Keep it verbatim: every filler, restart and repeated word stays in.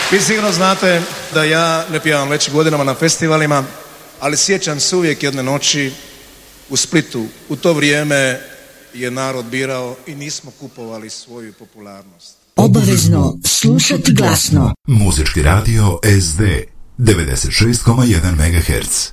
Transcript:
Vi sigurno znate da ja ne pjevam već godinama na festivalima, ali sjećam se uvijek jedne noći u Splitu. U to vrijeme je narod birao i nismo kupovali svoju popularnost. Obavezno slušati glasno. Muzički radio S D devedeset šest zarez jedan megaherca.